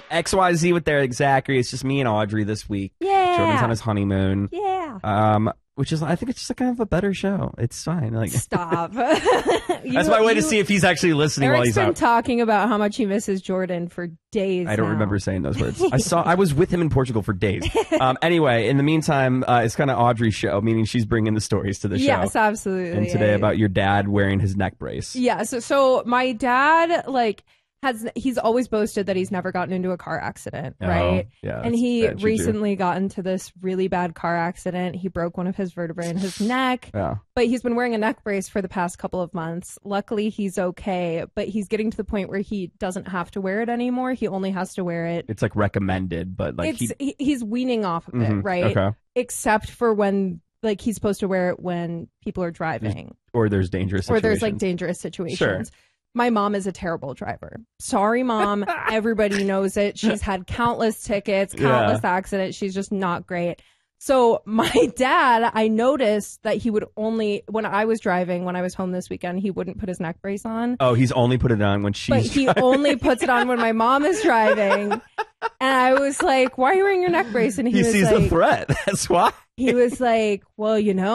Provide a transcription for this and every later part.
XYZ with Eric Zachary. It's just me and Audrey this week. Yeah. Jordan's on his honeymoon. Yeah. Which is, I think it's just kind of a better show. It's fine. Like, Stop. that's my way to see if he's actually listening while Eric's he's been out. talking about how much he misses Jordan for days. I don't now. remember saying those words. I was with him in Portugal for days. Anyway, in the meantime, it's kind of Audrey's show, meaning she's bringing the stories to the show. Yes, absolutely. And today about your dad wearing his neck brace. Yeah. So my dad, he's always boasted that he's never gotten into a car accident, right? Yeah. And he recently got into this really bad car accident. He broke one of his vertebrae in his neck. Yeah. But he's been wearing a neck brace for the past couple of months. Luckily, he's okay. But he's getting to the point where he doesn't have to wear it anymore. He only has to wear it. It's like recommended, but like he's weaning off of it, right? Okay. Except for when he's supposed to wear it when people are driving. Or there's dangerous situations. Or there's like dangerous situations. Sure. My mom is a terrible driver. Sorry, Mom. Everybody knows it. She's had countless tickets, countless accidents. She's just not great. So my dad, I noticed that he would only, when I was driving, when I was home this weekend, he wouldn't put his neck brace on. Oh, he's only put it on when she's But he only puts it on when my mom is driving. And I was like, why are you wearing your neck brace? And he was sees like, the threat. That's why. He was like, well,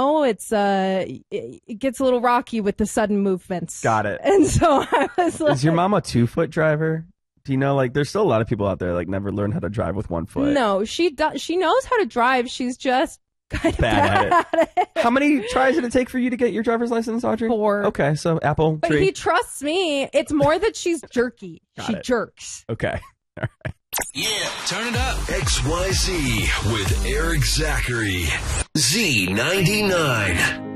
it gets a little rocky with the sudden movements. Got it. And so I was like, is your mom a 2-foot driver? Do you know, there's still a lot of people out there never learn how to drive with 1 foot. No, she does. She knows how to drive. She's just kind of bad at it. How many tries did it take for you to get your driver's license, Audrey? 4. Okay, so apple But tree. he trusts me. It's more that she's jerky. She jerks. Okay. All right. Yeah, turn it up. XYZ with Eric Zachary. Z99.